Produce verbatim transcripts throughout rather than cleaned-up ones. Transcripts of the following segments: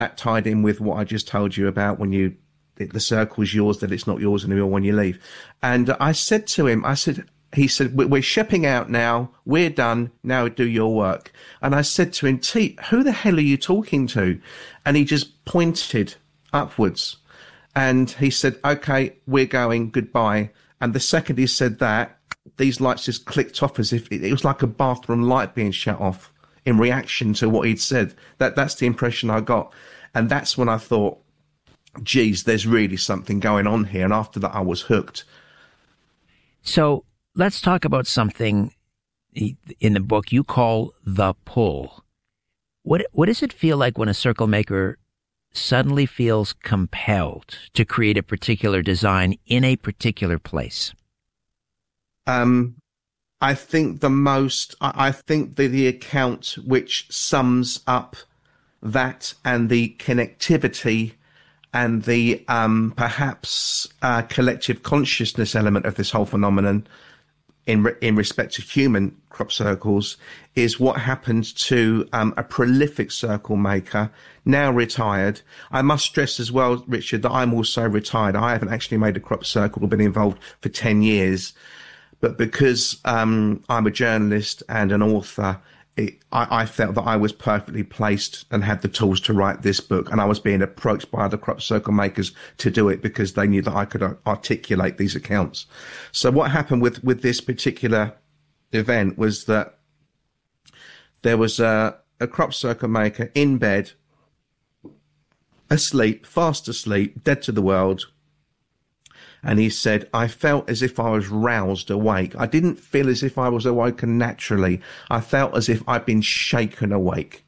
that tied in with what I just told you about when you, the circle's yours, that it's not yours anymore when you leave. And I said to him, I said, he said, we're shipping out now. We're done. Now do your work. And I said to him, T, who the hell are you talking to? And he just pointed upwards. And he said, okay, we're going. Goodbye. And the second he said that, these lights just clicked off as if it, it was like a bathroom light being shut off in reaction to what he'd said. That That's the impression I got. And that's when I thought, geez, there's really something going on here. And after that, I was hooked. So let's talk about something in the book you call the pull. What what does it feel like when a circle maker suddenly feels compelled to create a particular design in a particular place? Um, I think the most, I, I think the, the account which sums up that and the connectivity and the um, perhaps uh, collective consciousness element of this whole phenomenon in re- in respect to human crop circles is what happened to um, a prolific circle maker, now retired. I must stress as well, Richard, that I'm also retired. I haven't actually made a crop circle or been involved for ten years. But because um, I'm a journalist and an author, it, I, I felt that I was perfectly placed and had the tools to write this book. And I was being approached by other crop circle makers to do it because they knew that I could articulate these accounts. So what happened with, with this particular event was that there was a, a crop circle maker in bed, asleep, fast asleep, dead to the world. And he said, I felt as if I was roused awake. I didn't feel as if I was awoken naturally. I felt as if I'd been shaken awake.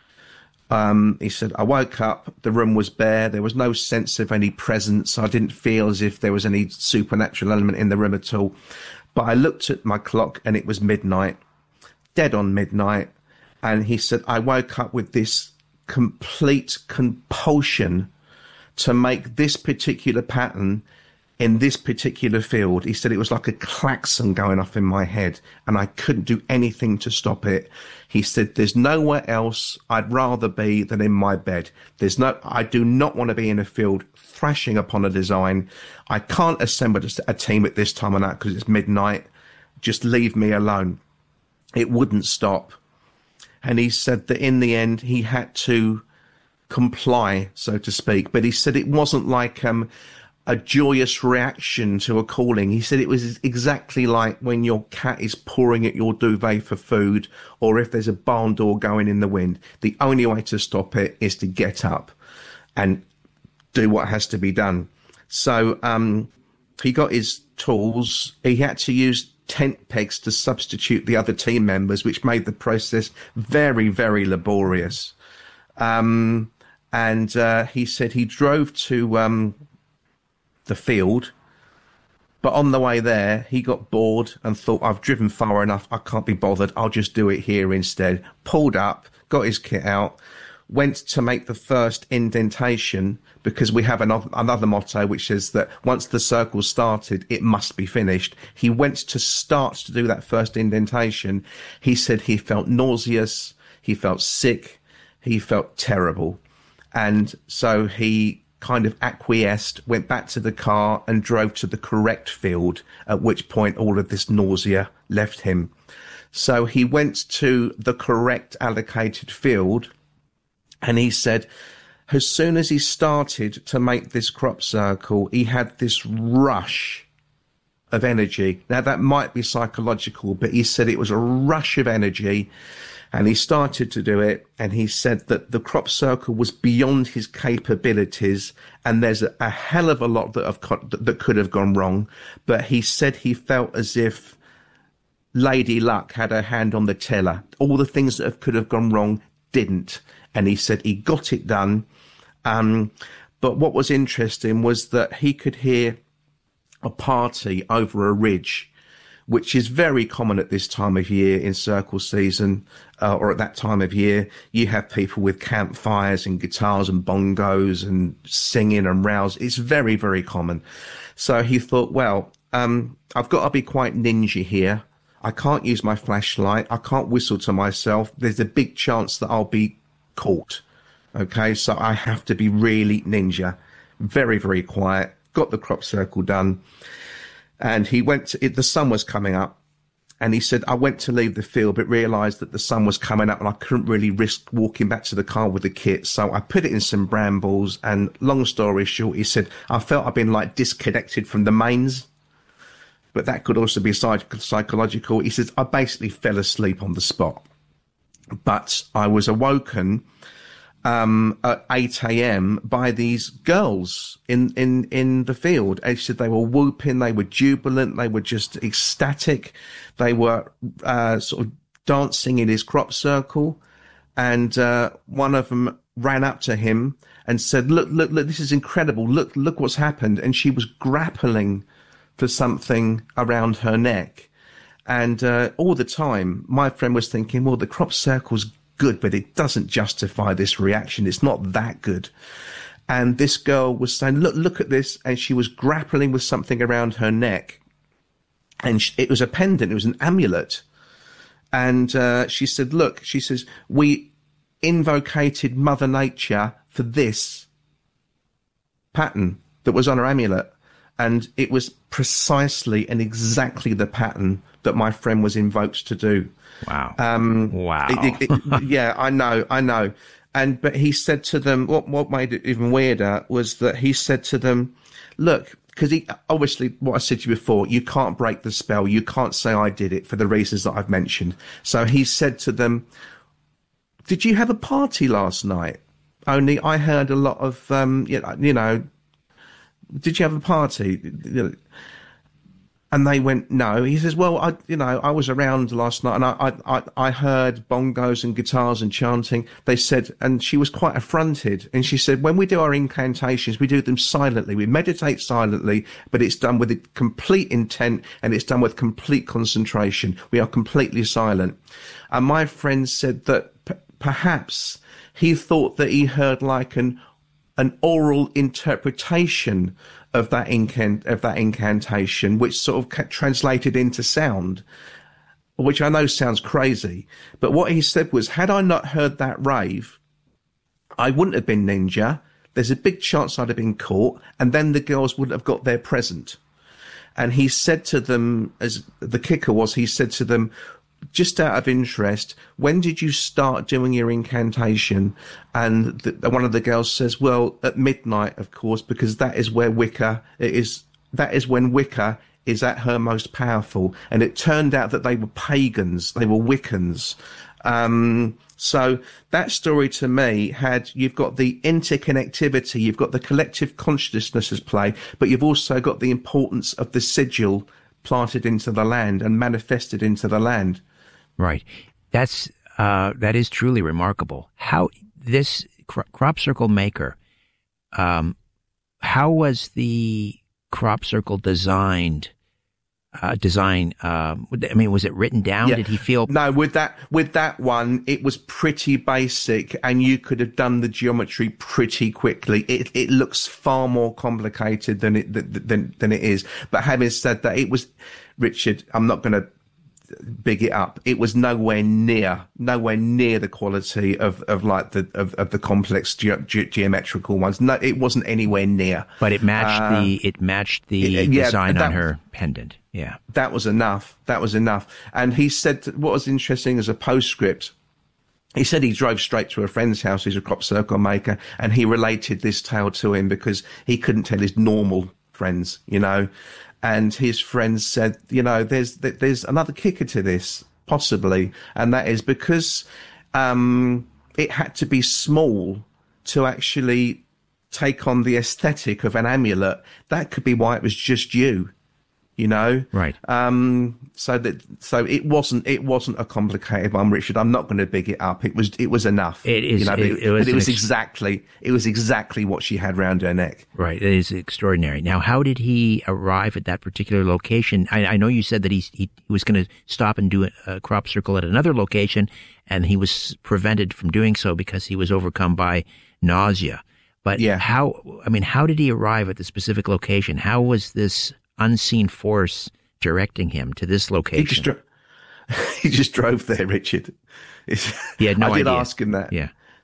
Um, he said, I woke up, the room was bare. There was no sense of any presence. I didn't feel as if there was any supernatural element in the room at all. But I looked at my clock and it was midnight, dead on midnight. And he said, I woke up with this complete compulsion to make this particular pattern in this particular field. He said it was like a klaxon going off in my head and I couldn't do anything to stop it. He said, there's nowhere else I'd rather be than in my bed. There's no, I do not want to be in a field thrashing upon a design. I can't assemble a team at this time of night because it's midnight. Just leave me alone. It wouldn't stop. And he said that in the end he had to comply, so to speak. But he said it wasn't like, um, a joyous reaction to a calling. He said it was exactly like when your cat is pawing at your duvet for food, or if there's a barn door going in the wind. The only way to stop it is to get up and do what has to be done. So um, he got his tools. He had to use tent pegs to substitute the other team members, which made the process very, very laborious. Um, and uh, he said he drove to Um, the field, but on the way there he got bored and thought, I've driven far enough, I can't be bothered, I'll just do it here instead. Pulled up, got his kit out, went to make the first indentation, because we have another, another motto which says that once the circle started it must be finished. He went to start to do that first indentation. He said he felt nauseous, he felt sick, he felt terrible, and so he kind of acquiesced, went back to the car and drove to the correct field, at which point all of this nausea left him. So he went to the correct allocated field, and he said as soon as he started to make this crop circle, he had this rush of energy. Now that might be psychological, but he said it was a rush of energy. And he started to do it, and he said that the crop circle was beyond his capabilities, and there's a, a hell of a lot that, have, that could have gone wrong. But he said he felt as if Lady Luck had her hand on the tiller. All the things that have, could have gone wrong didn't. And he said he got it done. Um, but what was interesting was that he could hear a party over a ridge, which is very common at this time of year in circle season, uh, or at that time of year. You have people with campfires and guitars and bongos and singing and rouse. It's very, very common. So he thought, well, um, I've got to be quite ninja here. I can't use my flashlight. I can't whistle to myself. There's a big chance that I'll be caught. Okay, so I have to be really ninja, very, very quiet. Got the crop circle done. And he went to it, the sun was coming up. And he said, I went to leave the field, but realised that the sun was coming up and I couldn't really risk walking back to the car with the kit. So I put it in some brambles. And long story short, he said, I felt I'd been like disconnected from the mains. But that could also be psych- psychological. He says, I basically fell asleep on the spot. But I was awoken um, at eight a.m. by these girls in, in, in the field. He said they were whooping, they were jubilant, they were just ecstatic. They were uh, sort of dancing in his crop circle. And uh, one of them ran up to him and said, look, look, look, this is incredible. Look, look what's happened. And she was grappling for something around her neck. And uh, all the time, my friend was thinking, well, the crop circle's good, but it doesn't justify this reaction. It's not that good. And this girl was saying, look, look at this. And she was grappling with something around her neck. And she, it was a pendant. It was an amulet. And uh, she said, look, she says, we invocated Mother Nature for this pattern that was on her amulet. And it was precisely and exactly the pattern that my friend was invoked to do. Wow. Um, wow. It, it, it, yeah, I know, I know. And, but he said to them, what, what made it even weirder was that he said to them, look, because he, obviously what I said to you before, you can't break the spell. You can't say I did it for the reasons that I've mentioned. So he said to them, did you have a party last night? Only I heard a lot of, um, you know, you know did you have a party? And they went, no. He says, well, I, you know, I was around last night and I, I, I heard bongos and guitars and chanting. They said, and she was quite affronted. And she said, when we do our incantations, we do them silently. We meditate silently, but it's done with a complete intent and it's done with complete concentration. We are completely silent. And my friend said that p- perhaps he thought that he heard like an, an oral interpretation of that incant of that incantation, which sort of translated into sound, which I know sounds crazy. But what he said was, had I not heard that rave, I wouldn't have been ninja. There's a big chance I'd have been caught, and then the girls wouldn't have got their present. And he said to them, as the kicker was, he said to them, just out of interest, when did you start doing your incantation? And the, one of the girls says, well, at midnight, of course, because that is where Wicca it is. That is when Wicca is at her most powerful. And it turned out that they were pagans. They were Wiccans. Um, so that story to me had, you've got the interconnectivity, you've got the collective consciousness as play, but you've also got the importance of the sigil planted into the land and manifested into the land. Right. That's, uh, that is truly remarkable. How this cro- crop circle maker, um, how was the crop circle designed? Uh, design, um, I mean, was it written down? Yeah. Did he feel? No, with that, with that one, it was pretty basic and you could have done the geometry pretty quickly. It, it looks far more complicated than it, than, than it is. But having said that, it was, Richard, I'm not going to big it up. It was nowhere near, nowhere near the quality of, of like the, of, of the complex ge- ge- geometrical ones. No, it wasn't anywhere near. But it matched uh, the, it matched the it, yeah, design that, on her pendant. Yeah. That was enough. That was enough. And he said, what was interesting as a postscript, he said he drove straight to a friend's house, who's a crop circle maker, and he related this tale to him because he couldn't tell his normal friends, you know. And his friends said, you know, there's there's another kicker to this, possibly, and that is because um, it had to be small to actually take on the aesthetic of an amulet. That could be why it was just you. You know, right? Um, so that so it wasn't it wasn't a complicated one, Richard. I'm not going to big it up. It was it was enough. It is. You know, it, it, it was, it was ex- exactly it was exactly what she had round her neck. Right. It is extraordinary. Now, how did he arrive at that particular location? I, I know you said that he he, he was going to stop and do a, a crop circle at another location, and he was prevented from doing so because he was overcome by nausea. But yeah. how? I mean, how did he arrive at the specific location? How was this unseen force directing him to this location? He just, dro- he just drove there, Richard. It's, he had no I did idea. ask him that. Yeah.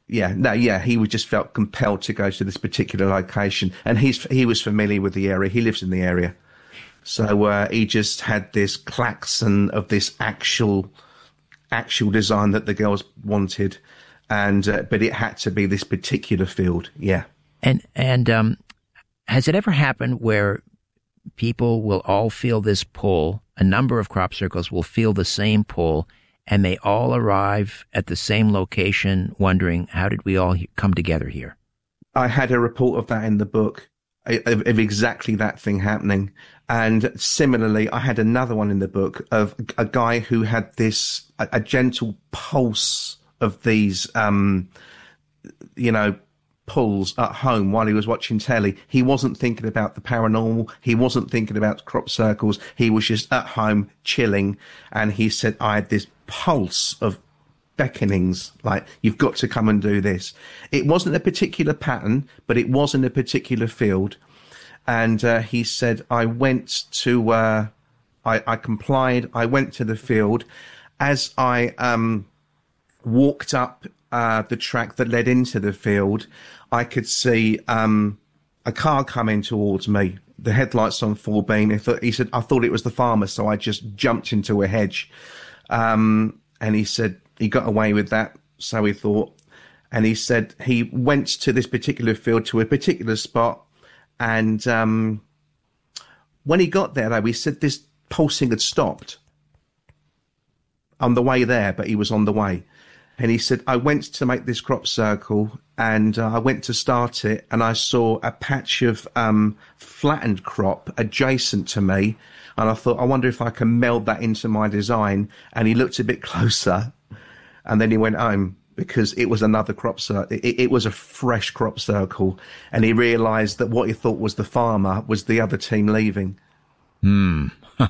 Yeah, no, yeah, he was just felt compelled to go to this particular location, and he's he was familiar with the area. He lives in the area, so uh, he just had this klaxon of this actual actual design that the girls wanted, and uh, but it had to be this particular field. Yeah, and and um, has it ever happened where people will all feel this pull? A number of crop circles will feel the same pull, and they all arrive at the same location wondering, how did we all come together here? I had a report of that in the book, of, of exactly that thing happening. And similarly, I had another one in the book of a guy who had this, a, a gentle pulse of these, um, you know, pulls at home while he was watching telly. He wasn't thinking about the paranormal. He wasn't thinking about crop circles. He was just at home chilling. And he said, I had this pulse of beckonings, like, you've got to come and do this. It wasn't a particular pattern, but it was in a particular field. And uh, he said, I went to, uh, I, I complied. I went to the field. As I um, walked up uh, the track that led into the field, I could see um, a car coming towards me, the headlights on full beam. He, thought, he said, I thought it was the farmer, so I just jumped into a hedge. Um, and he said he got away with that, so he thought. And he said he went to this particular field, to a particular spot, and um, when he got there, though, he said this pulsing had stopped on the way there, but he was on the way. And he said, I went to make this crop circle, and uh, I went to start it, and I saw a patch of um, flattened crop adjacent to me. And I thought, I wonder if I can meld that into my design. And he looked a bit closer, and then he went home, because it was another crop circle. It, it was a fresh crop circle. And he realised that what he thought was the farmer was the other team leaving. Hmm.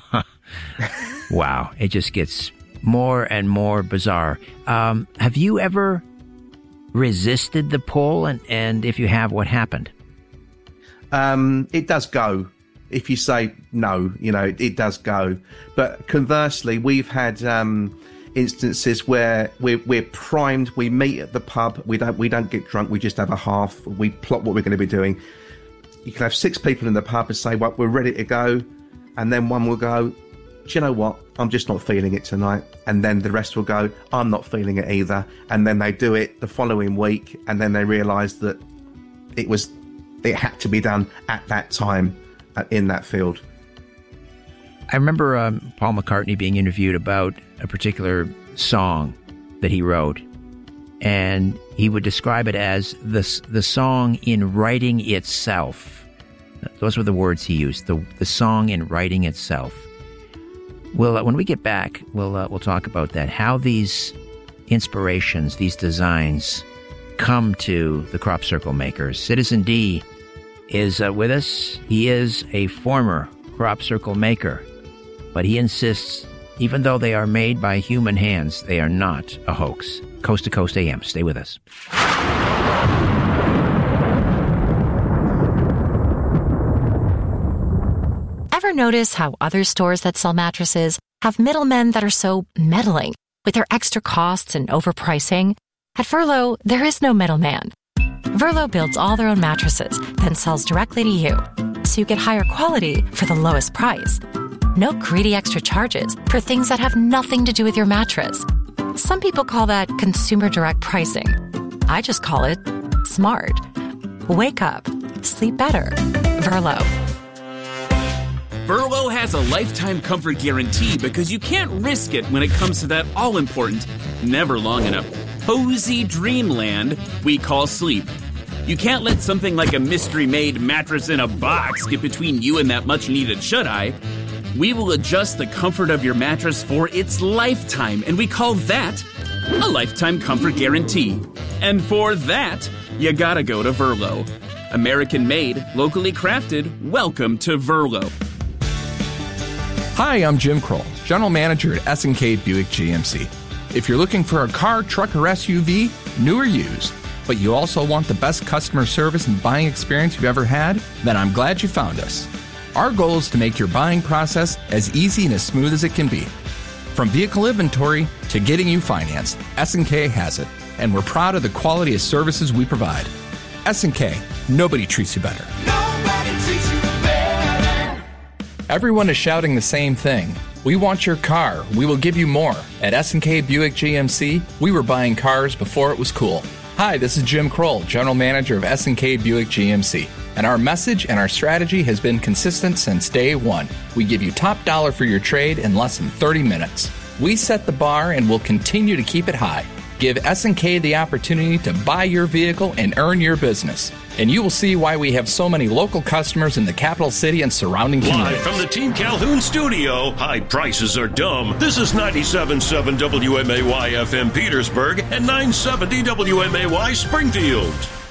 Wow. It just gets more and more bizarre. Um, have you ever resisted the pull? And, and if you have, what happened? Um, it does go. If you say no, you know, it, it does go. But conversely, we've had um, instances where we're, we're primed. We meet at the pub. We don't we don't get drunk. We just have a half. We plot what we're going to be doing. You can have six people in the pub and say, well, we're ready to go. And then one will go, do you know what? I'm just not feeling it tonight. And then the rest will go, I'm not feeling it either. And then they do it the following week. And then they realise that it was, it had to be done at that time in that field. I remember um, Paul McCartney being interviewed about a particular song that he wrote. And he would describe it as the, the song in writing itself. Those were the words he used, the, the song in writing itself. Well, uh, when we get back, we'll uh, we'll talk about that, how these inspirations, these designs come to the crop circle makers. Citizen D is uh, with us. He is a former crop circle maker, but he insists, even though they are made by human hands, they are not a hoax. Coast to Coast A M. Stay with us. Ever notice how other stores that sell mattresses have middlemen that are so meddling with their extra costs and overpricing? At Verlo, there is no middleman. Verlo builds all their own mattresses, then sells directly to you, so you get higher quality for the lowest price. No greedy extra charges for things that have nothing to do with your mattress. Some people call that consumer direct pricing. I just call it smart. Wake up. Sleep better. Verlo. Verlo has a lifetime comfort guarantee because you can't risk it when it comes to that all-important, never long enough, cozy dreamland we call sleep. You can't let something like a mystery-made mattress in a box get between you and that much-needed shut-eye. We will adjust the comfort of your mattress for its lifetime, and we call that a lifetime comfort guarantee. And for that, you gotta go to Verlo. American-made, locally crafted, welcome to Verlo. Hi, I'm Jim Kroll, General Manager at S and K Buick G M C. If you're looking for a car, truck, or S U V, new or used, but you also want the best customer service and buying experience you've ever had, then I'm glad you found us. Our goal is to make your buying process as easy and as smooth as it can be. From vehicle inventory to getting you financed, S and K has it. and we're proud of the quality of services we provide. S and K, nobody treats you better. Nobody treats you better. Everyone is shouting the same thing. We want your car. We will give you more. At S and K Buick G M C, we were buying cars before it was cool. Hi, this is Jim Kroll, General Manager of S and K Buick G M C. And our message and our strategy has been consistent since day one. We give you top dollar for your trade in less than thirty minutes. We set the bar and will continue to keep it high. Give S and K the opportunity to buy your vehicle and earn your business. And you will see why we have so many local customers in the capital city and surrounding communities. Live from the Team Calhoun studio, high prices are dumb. This is ninety-seven point seven W M A Y F M Petersburg and nine seventy W M A Y Springfield.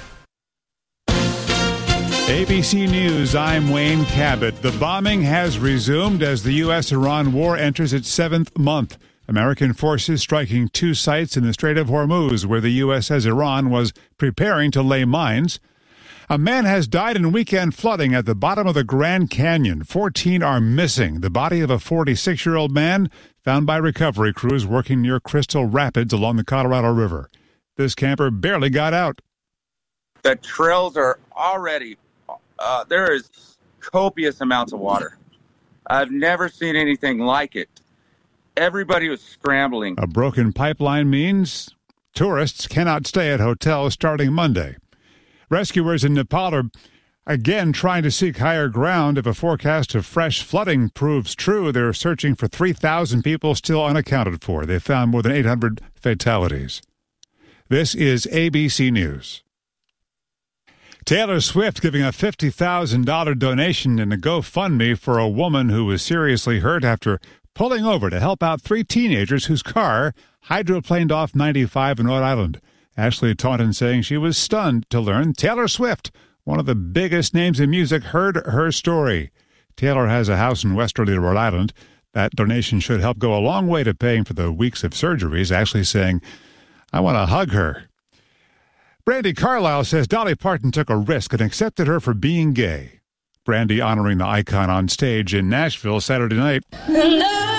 A B C News, I'm Wayne Cabot. The bombing has resumed as the U S Iran war enters its seventh month. American forces striking two sites in the Strait of Hormuz, where the U S says Iran was preparing to lay mines. A man has died in weekend flooding at the bottom of the Grand Canyon. fourteen are missing. The body of a forty-six-year-old man found by recovery crews working near Crystal Rapids along the Colorado River. This camper barely got out. The trails are already, uh, there is copious amounts of water. I've never seen anything like it. Everybody was scrambling. A broken pipeline means tourists cannot stay at hotels starting Monday. Rescuers in Nepal are again trying to seek higher ground. If a forecast of fresh flooding proves true, they're searching for three thousand people still unaccounted for. They found more than eight hundred fatalities. This is A B C News. Taylor Swift giving a fifty thousand dollars donation in a GoFundMe for a woman who was seriously hurt after pulling over to help out three teenagers whose car hydroplaned off ninety-five in Rhode Island. Ashley Taunton saying she was stunned to learn Taylor Swift, one of the biggest names in music, heard her story. Taylor has a house in Westerly, Rhode Island. That donation should help go a long way to paying for the weeks of surgeries. Ashley saying, I want to hug her. Brandi Carlile says Dolly Parton took a risk and accepted her for being gay. Brandi honoring the icon on stage in Nashville Saturday night.